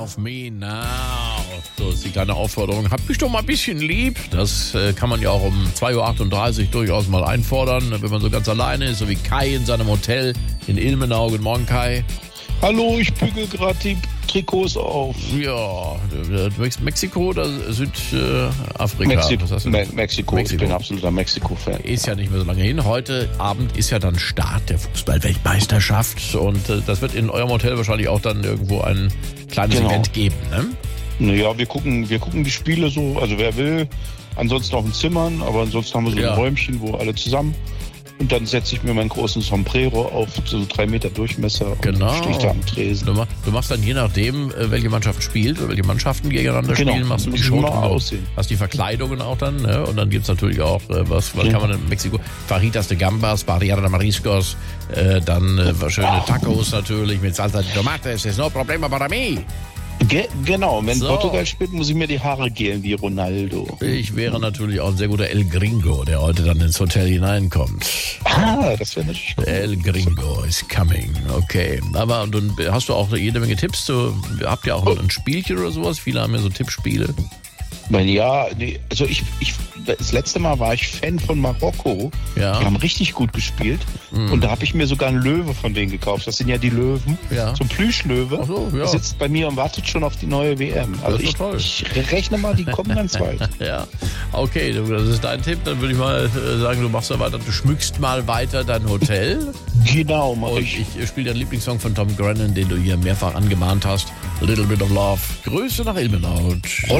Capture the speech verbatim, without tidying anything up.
Of me now. So ist die kleine Aufforderung. Hab mich doch mal ein bisschen lieb. Das äh, kann man ja auch um zwei Uhr achtunddreißig durchaus mal einfordern, wenn man so ganz alleine ist, so wie Kai in seinem Hotel in Ilmenau. Guten Morgen, Kai. Hallo, ich bügel gerade die Trikots auf. Ja, Mexiko oder Südafrika? Mexiko, Was hast du? Me- Mexiko. Mexiko. Ich bin absoluter Mexiko-Fan. Ist ja nicht mehr so lange hin. Heute Abend ist ja dann Start der Fußball-Weltmeisterschaft und äh, das wird in eurem Hotel wahrscheinlich auch dann irgendwo ein kleines Genau. Event geben, ne? Naja, wir gucken, wir gucken die Spiele so, also wer will, ansonsten auch in Zimmern, aber ansonsten haben wir so Ja. ein Räumchen, wo alle zusammen. Und dann setze ich mir meinen großen Sombrero auf, so drei Meter Durchmesser Genau. und stehe ich da am Tresen. Du, mach, du machst dann je nachdem, äh, welche Mannschaft spielt oder welche Mannschaften gegeneinander Genau. spielen, machst du die Muss Show immer drumherum. aussehen. Hast die Verkleidungen auch dann, ne? Und dann gibt's natürlich auch, äh, was, was Ja. kann man in Mexiko? Fajitas de Gambas, Barriera de Mariscos, äh, dann äh, schöne Tacos natürlich mit Salsa de Tomate, es ist no problema para mí. Ge- genau, wenn So. Portugal spielt, muss ich mir die Haare gelen wie Ronaldo. Ich wäre natürlich auch ein sehr guter El Gringo, der heute dann ins Hotel hineinkommt. Ah, das wäre natürlich cool. El Gringo is coming, okay. Aber und, und hast du auch jede Menge Tipps? Du, habt ihr auch ein Spielchen oder sowas? Viele haben ja so Tippspiele. Weil ja, nee, also ich, ich, das letzte Mal war ich Fan von Marokko. Ja. Die haben richtig gut gespielt. Und da habe ich mir sogar einen Löwe von denen gekauft. Das sind ja die Löwen. Ja. So ein Plüschlöwe. Ach so, ja. Der sitzt bei mir und wartet schon auf die neue W M. Also Das ist ich, doch toll. ich rechne mal, die kommen ganz weit. Ja, okay, du- das ist dein Tipp. Dann würde ich mal äh, sagen, du machst da weiter, du schmückst mal weiter dein Hotel. Genau, mach Und ich. ich spiele deinen Lieblingssong von Tom Grennan, den du hier mehrfach angemahnt hast. A Little Bit of Love. Grüße nach Ilmenau. Tschüss.